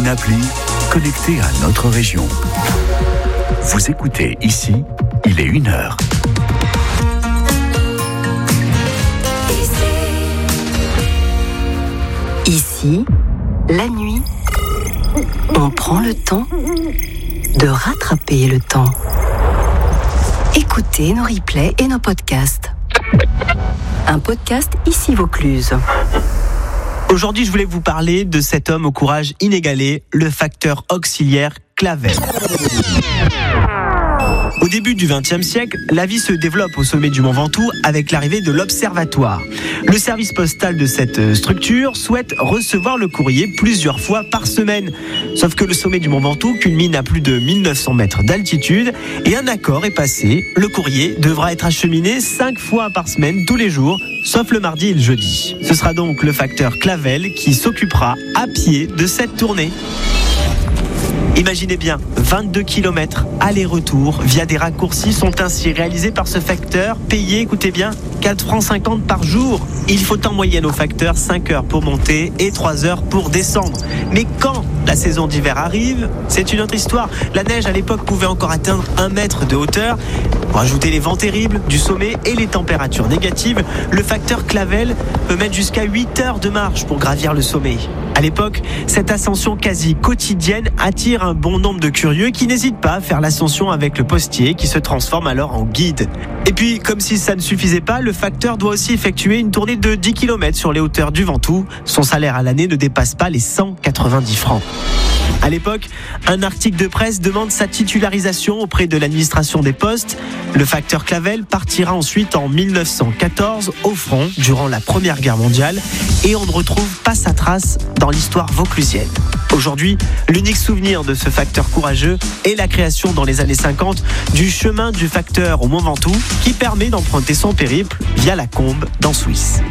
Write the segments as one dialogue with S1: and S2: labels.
S1: Une appli connectée à notre région. Vous écoutez ici, il est 1h.
S2: Ici, la nuit, on prend le temps de rattraper le temps. Écoutez nos replays et nos podcasts. Un podcast Ici Vaucluse.
S3: Aujourd'hui, je voulais vous parler de cet homme au courage inégalé, le facteur auxiliaire Clavel. Au début du XXe siècle, la vie se développe au sommet du Mont Ventoux avec l'arrivée de l'Observatoire. Le service postal de cette structure souhaite recevoir le courrier plusieurs fois par semaine. Sauf que le sommet du Mont Ventoux culmine à plus de 1900 mètres d'altitude et un accord est passé. Le courrier devra être acheminé 5 fois par semaine tous les jours, sauf le mardi et le jeudi. Ce sera donc le facteur Clavel qui s'occupera à pied de cette tournée. Imaginez bien, 22 km aller-retour via des raccourcis sont ainsi réalisés par ce facteur, payé, écoutez bien, 4,50 francs par jour. Il faut en moyenne au facteur 5 heures pour monter et 3 heures pour descendre. Mais quand la saison d'hiver arrive, c'est une autre histoire. La neige à l'époque pouvait encore atteindre 1 mètre de hauteur. Pour ajouter les vents terribles du sommet et les températures négatives, le facteur Clavel peut mettre jusqu'à 8 heures de marche pour gravir le sommet. À l'époque, cette ascension quasi quotidienne attire un bon nombre de curieux qui n'hésitent pas à faire l'ascension avec le postier qui se transforme alors en guide. Et puis, comme si ça ne suffisait pas, le facteur doit aussi effectuer une tournée de 10 km sur les hauteurs du Ventoux. Son salaire à l'année ne dépasse pas les 190 francs. À l'époque, un article de presse demande sa titularisation auprès de l'administration des postes. Le facteur Clavel partira ensuite en 1914 au front durant la Première Guerre mondiale et on ne retrouve pas sa trace dans l'histoire vauclusienne. Aujourd'hui, l'unique souvenir de ce facteur courageux est la création dans les années 50 du chemin du facteur au Mont Ventoux qui permet d'emprunter son périple via la Combe dans Suisse.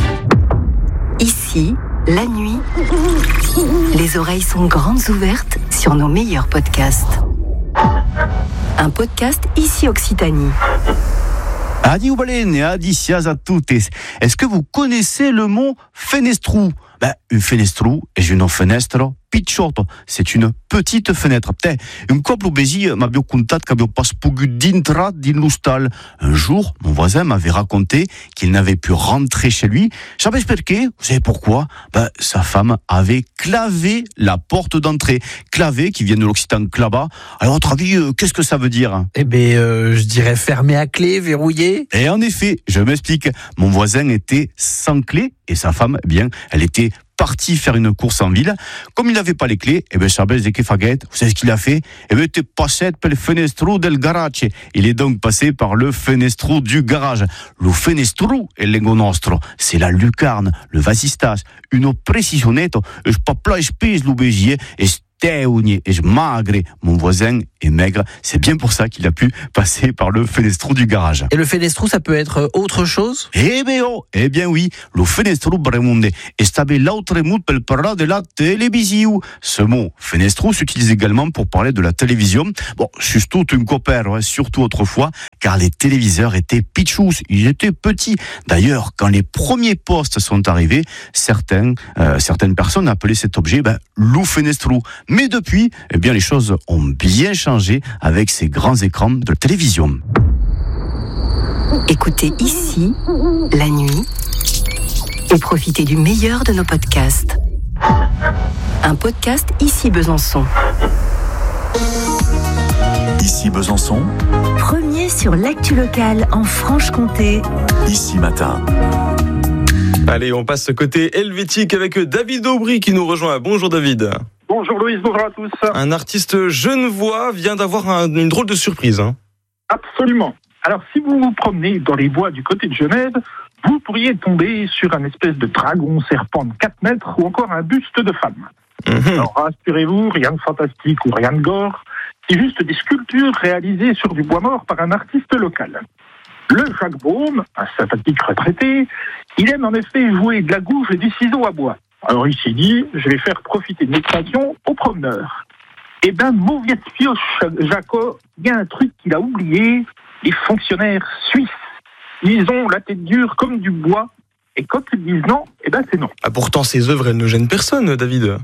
S2: Ici, la nuit, les oreilles sont grandes ouvertes sur nos meilleurs podcasts. Un podcast Ici Occitanie.
S4: Adieu baleine, adicias a toutes. Est-ce que vous connaissez le mot fenestrou? Un fenestrou est une fenêtre picciotto, c'est une petite fenêtre. Un couple obési m'avait contat qu'avait pas pogut d'intra din l'hostal. Un jour, mon voisin m'avait raconté qu'il n'avait pu rentrer chez lui. Savez pourquoi? Vous savez pourquoi? Sa femme avait clavé la porte d'entrée. Clavé, qui vient de l'occitan clava. Alors, à votre avis, qu'est-ce que ça veut dire?
S5: Je dirais fermé à clé, verrouillé.
S4: Et en effet, je m'explique. Mon voisin était sans clé et sa femme, elle était parti faire une course en ville. Comme il n'avait pas les clés, Chabez de Kefaguet, vous savez ce qu'il a fait? T'es passé per le fenestro del garage. Il est donc passé par le fenestro du garage. Le fenestro è lengo nostro. C'est la lucarne, le vasistas, une précisionette, je pas plage pèse l'obégier, et et magre. Mon voisin est maigre. C'est bien pour ça qu'il a pu passer par le fenestro du garage.
S5: Et le fenestro, ça peut être autre chose?
S4: Eh bien oui. Le fenestro bremonde estave l'autre mot per parler de la télévision. Ce mot fenestro s'utilise également pour parler de la télévision. C'est tout une copère, surtout autrefois, car les téléviseurs étaient pitchous, ils étaient petits. D'ailleurs, quand les premiers postes sont arrivés, certaines personnes appelaient cet objet le fenestro. Mais depuis, les choses ont bien changé avec ces grands écrans de télévision.
S2: Écoutez ici, la nuit, et profitez du meilleur de nos podcasts. Un podcast Ici Besançon.
S1: Ici Besançon,
S2: Premier sur l'actu locale en Franche-Comté.
S1: Ici Matin.
S6: Allez, on passe côté helvétique avec David Aubry qui nous rejoint. Bonjour David.
S7: Bonjour Louise, bonjour à tous.
S6: Un artiste genevois vient d'avoir une drôle de surprise.
S7: Absolument. Alors si vous vous promenez dans les bois du côté de Genève, vous pourriez tomber sur un espèce de dragon serpent de 4 mètres ou encore un buste de femme. Alors rassurez-vous, rien de fantastique ou rien de gore, c'est juste des sculptures réalisées sur du bois mort par un artiste local. Le Jacques Baume, un sympathique retraité, il aime en effet jouer de la gouge et du ciseau à bois. Alors il s'est dit, je vais faire profiter de mes créations aux promeneurs. Mauvais pioche, Jaco, il y a un truc qu'il a oublié, les fonctionnaires suisses. Ils ont la tête dure comme du bois, et quand ils disent non, c'est non.
S6: Pourtant, ces œuvres, elles ne gênent personne, David.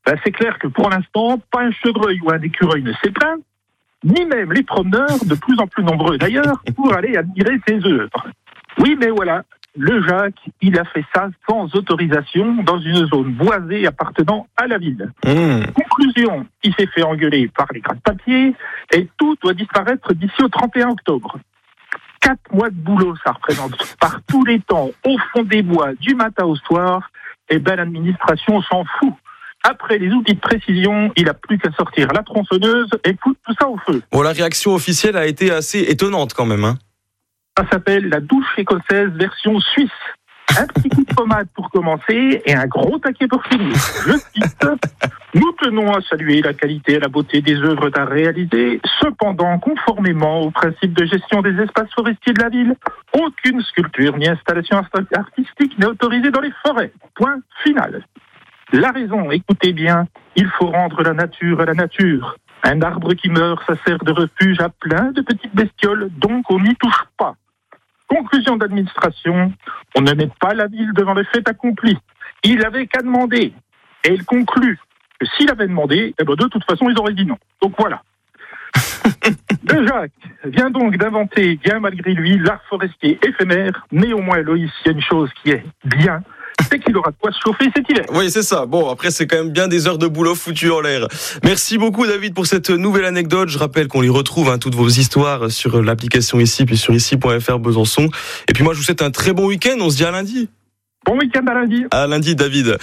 S7: C'est clair que pour l'instant, pas un chevreuil ou un écureuil ne s'est plaint, ni même les promeneurs, de plus en plus nombreux d'ailleurs, pour aller admirer ses œuvres. Oui, mais voilà, le Jacques, il a fait ça sans autorisation dans une zone boisée appartenant à la ville. Conclusion, il s'est fait engueuler par les gratte-papiers et tout doit disparaître d'ici au 31 octobre. 4 mois de boulot, ça représente par tous les temps, au fond des bois, du matin au soir, et l'administration s'en fout. Après les outils de précision, il n'a plus qu'à sortir la tronçonneuse et foutre tout ça au feu.
S6: Bon, la réaction officielle a été assez étonnante quand même, hein.
S7: Ça s'appelle la douche écossaise version suisse. Un petit coup de pommade pour commencer et un gros taquet pour finir. Je cite, nous tenons à saluer la qualité et la beauté des œuvres d'art réalisées. Cependant, conformément au principe de gestion des espaces forestiers de la ville, aucune sculpture ni installation artistique n'est autorisée dans les forêts. Point final. La raison, écoutez bien, il faut rendre la nature à la nature. Un arbre qui meurt, ça sert de refuge à plein de petites bestioles, donc on n'y touche pas. Conclusion d'administration, on ne met pas la ville devant le fait accompli. Il n'avait qu'à demander. Et il conclut que s'il avait demandé, de toute façon, ils auraient dit non. Donc voilà. Le Jacques vient donc d'inventer, bien malgré lui, l'art forestier éphémère. Néanmoins, Loïs, il y a une chose qui est bien, c'est qu'il aura de quoi se chauffer cet hiver.
S6: Oui, c'est ça. Bon, après, c'est quand même bien des heures de boulot foutues en l'air. Merci beaucoup, David, pour cette nouvelle anecdote. Je rappelle qu'on y retrouve toutes vos histoires sur l'application ici, puis sur ici.fr Besançon. Et puis moi, je vous souhaite un très bon week-end. On se dit à lundi.
S7: Bon week-end à lundi.
S6: À lundi, David.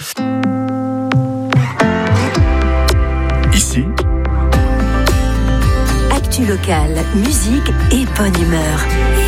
S1: Ici,
S2: actu locale, musique et bonne humeur.